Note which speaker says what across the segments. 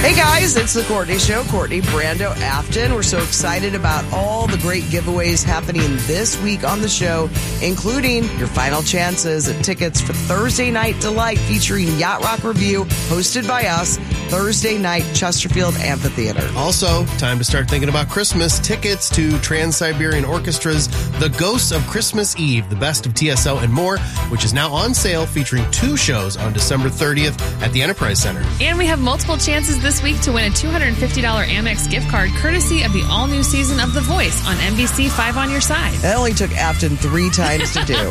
Speaker 1: Hey guys, it's the Courtney Show. Courtney, Brando, Afton. We're so excited about all the great giveaways happening this week on the show, including your final chances at tickets for Thursday Night Delight featuring Yacht Rock Review, hosted by us, Thursday night, Chesterfield Amphitheater.
Speaker 2: Also, time to start thinking about Christmas. Tickets to Trans-Siberian Orchestra's The Ghosts of Christmas Eve, the best of TSO and more, which is now on sale, featuring 2 shows on December 30th at the Enterprise Center.
Speaker 3: And we have multiple chances this week to win a $250 Amex gift card, courtesy of the all-new season of The Voice on NBC 5 on your side.
Speaker 1: That only took Afton 3 times to do.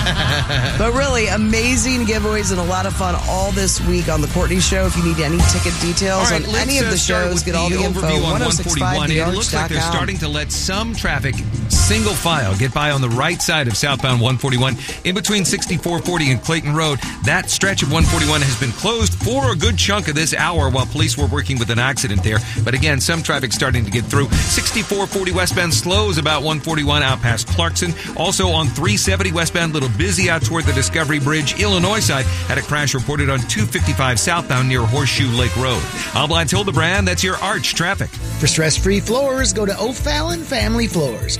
Speaker 1: But really, amazing giveaways and a lot of fun all this week on The Courtney Show. If you need any ticket details on any of the shows, get all the info.
Speaker 4: On 141. It looks like they're starting to let some traffic single file get by on the right side of southbound 141 in between 6440 and Clayton Road. That stretch of 141 has been closed for a good chunk of this hour while police were working with an accident there. But again, some traffic starting to get through. 6440 westbound slows about 141 out past Clarkson. Also on 370 westbound, little busy out toward the Discovery Bridge. Illinois side had a crash reported on 255 southbound near Horseshoe Lake Road. I'm Blythe Hildebrand. That's your Arch traffic.
Speaker 5: For stress-free floors, go to O'Fallon Family Floors.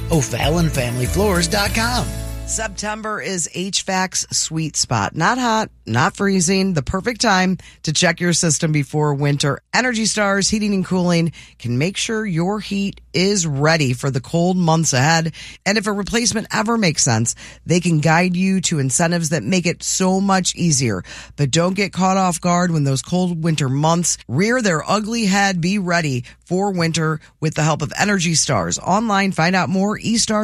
Speaker 5: O'FallonFamilyFloors.com.
Speaker 1: September is HVAC's sweet spot. Not hot, not freezing, the perfect time to check your system before winter. Energy Stars Heating and Cooling can make sure your heat is ready for the cold months ahead. And if a replacement ever makes sense, they can guide you to incentives that make it so much easier. But don't get caught off guard when those cold winter months rear their ugly head. Be ready for winter with the help of Energy Stars. Online, find out more,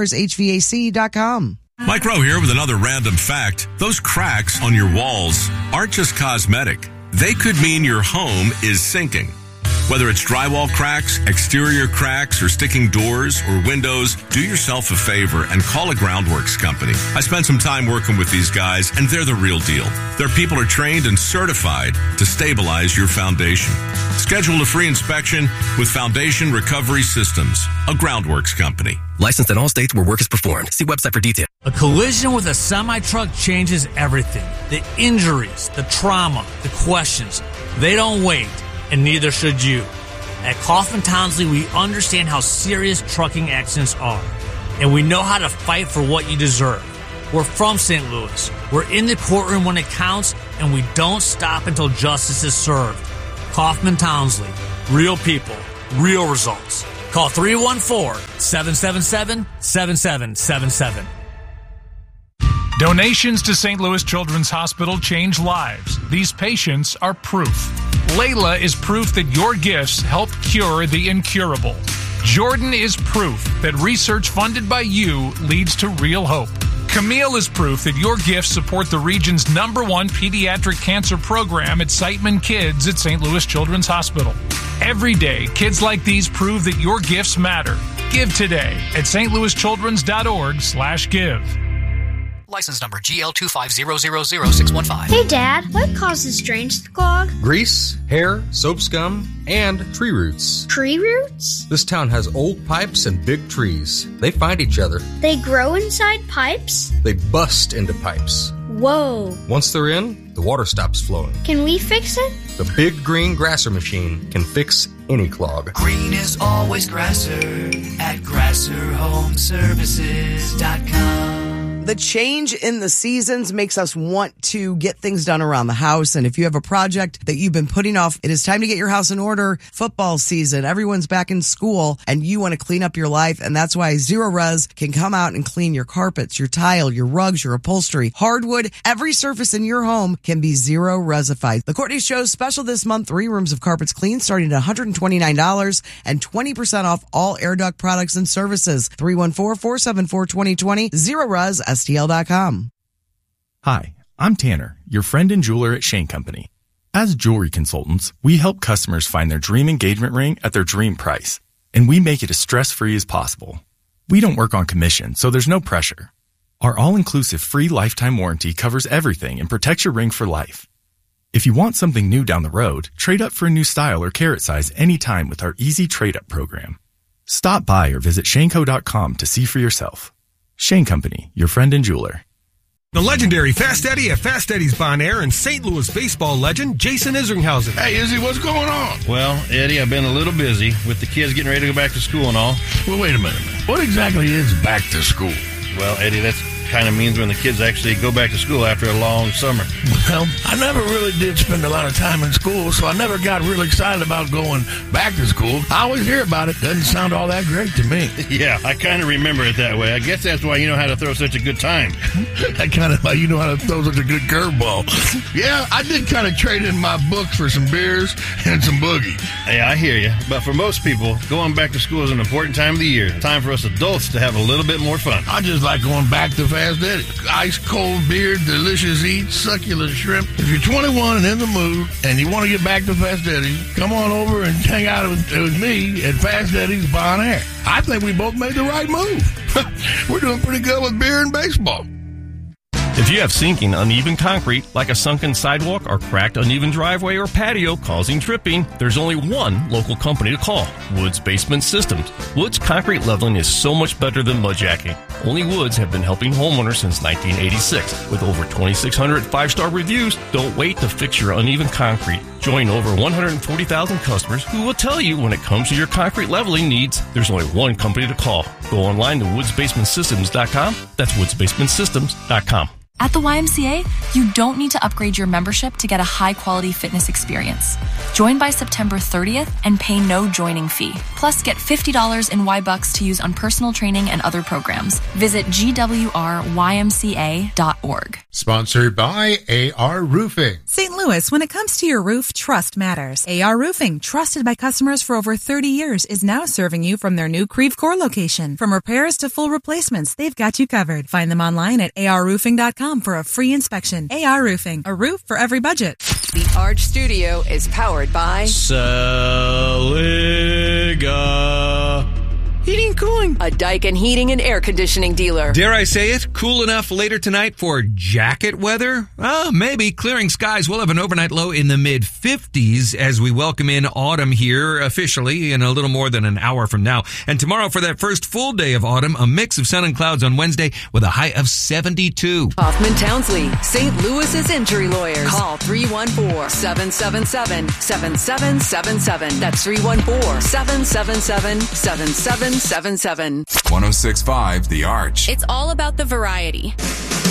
Speaker 1: estarshvac.com.
Speaker 6: Mike Rowe here with another random fact. Those cracks on your walls aren't just cosmetic. They could mean your home is sinking. Whether it's drywall cracks, exterior cracks, or sticking doors or windows, do yourself a favor and call a Groundworks company. I spent some time working with these guys, and they're the real deal. Their people are trained and certified to stabilize your foundation. Schedule a free inspection with Foundation Recovery Systems, a Groundworks company.
Speaker 7: Licensed in all states where work is performed. See website for details.
Speaker 8: A collision with a semi-truck changes everything. The injuries, the trauma, the questions. They don't wait, and neither should you. At Kaufman Townsley, we understand how serious trucking accidents are, and we know how to fight for what you deserve. We're from St. Louis. We're in the courtroom when it counts, and we don't stop until justice is served. Kaufman Townsley. Real people. Real results. Call 314-777-7777.
Speaker 9: Donations to St. Louis Children's Hospital change lives. These patients are proof. Layla is proof that your gifts help cure the incurable. Jordan is proof that research funded by you leads to real hope. Camille is proof that your gifts support the region's #1 pediatric cancer program at Siteman Kids at St. Louis Children's Hospital. Every day, kids like these prove that your gifts matter. Give today at stlouischildrens.org/give.
Speaker 10: License number GL250000615.
Speaker 11: Hey, Dad, what causes drains to clog?
Speaker 12: Grease, hair, soap scum, and tree roots.
Speaker 11: Tree roots?
Speaker 12: This town has old pipes and big trees. They find each other.
Speaker 11: They grow inside pipes?
Speaker 12: They bust into pipes.
Speaker 11: Whoa.
Speaker 12: Once they're in, the water stops flowing.
Speaker 11: Can we fix it?
Speaker 12: The Big Green Grasser machine can fix any clog.
Speaker 13: Green is always Grasser at GrasserHomeservices.com.
Speaker 1: The change in the seasons makes us want to get things done around the house. And if you have a project that you've been putting off, it is time to get your house in order. Football season, everyone's back in school, and you want to clean up your life. And that's why Zero Res can come out and clean your carpets, your tile, your rugs, your upholstery, hardwood. Every surface in your home can be Zero Resified. The Courtney Show's special this month, 3 rooms of carpets clean, starting at $129 and 20% off all air duct products and services. 314-474-2020. Zero Res. STL.com.
Speaker 14: Hi, I'm Tanner, your friend and jeweler at Shane Company. As jewelry consultants, we help customers find their dream engagement ring at their dream price, and we make it as stress-free as possible. We don't work on commission, so there's no pressure. Our all-inclusive free lifetime warranty covers everything and protects your ring for life. If you want something new down the road, trade up for a new style or carat size anytime with our easy trade-up program. Stop by or visit shaneco.com to see for yourself. Shane Company, your friend and jeweler.
Speaker 15: The legendary Fast Eddie at Fast Eddie's Bon Air and St. Louis baseball legend Jason Isringhausen.
Speaker 16: Hey, Izzy, what's going on?
Speaker 17: Well, Eddie, I've been a little busy with the kids getting ready to go back to school and all.
Speaker 16: Well, wait a minute. What exactly is back to school?
Speaker 17: Well, Eddie, that's kind of means when the kids actually go back to school after a long summer.
Speaker 16: Well, I never really did spend a lot of time in school, so I never got really excited about going back to school. I always hear about it. Doesn't sound all that great to me.
Speaker 17: Yeah, I kind of remember it that way. I guess that's why you know how to throw such a good time.
Speaker 16: I kind of like you know how to throw such a good curveball. Yeah, I did kind of trade in my books for some beers and some boogie.
Speaker 17: Hey, I hear you. But for most people, going back to school is an important time of the year. Time for us adults to have a little bit more fun.
Speaker 16: I just like going back to Fast Eddie. Ice cold beer, delicious eats, succulent shrimp. If you're 21 and in the mood and you want to get back to Fast Eddie, come on over and hang out with me at Fast Eddie's Bon Air. I think we both made the right move. We're doing pretty good with beer and baseball.
Speaker 18: If you have sinking, uneven concrete, like a sunken sidewalk or cracked, uneven driveway or patio causing tripping, there's only one local company to call, Woods Basement Systems. Woods concrete leveling is so much better than mudjacking. Only Woods have been helping homeowners since 1986. With over 2,600 five-star reviews, don't wait to fix your uneven concrete. Join over 140,000 customers who will tell you when it comes to your concrete leveling needs, there's only one company to call. Go online to woodsbasementsystems.com. That's woodsbasementsystems.com.
Speaker 19: At the YMCA, you don't need to upgrade your membership to get a high-quality fitness experience. Join by September 30th and pay no joining fee. Plus, get $50 in Y-Bucks to use on personal training and other programs. Visit gwrymca.org.
Speaker 20: Sponsored by AR Roofing.
Speaker 21: St. Louis, when it comes to your roof, trust matters. AR Roofing, trusted by customers for over 30 years, is now serving you from their new Creve Coeur location. From repairs to full replacements, they've got you covered. Find them online at arroofing.com for a free inspection. AR Roofing, a roof for every budget.
Speaker 22: The Arch Studio is powered by
Speaker 4: Saliga Heating and Cooling,
Speaker 22: a Daikin heating and air conditioning dealer.
Speaker 4: Dare I say it? Cool enough later tonight for jacket weather? Maybe. Clearing skies. We'll have an overnight low in the mid-50s as we welcome in autumn here officially in a little more than an hour from now. And tomorrow for that first full day of autumn, a mix of sun and clouds on Wednesday with a high of 72.
Speaker 22: Hoffman Townsley, St. Louis's injury lawyers. Call 314-777-7777. That's 314-777-7777.
Speaker 23: 106.5 The Arch.
Speaker 24: It's all about the variety.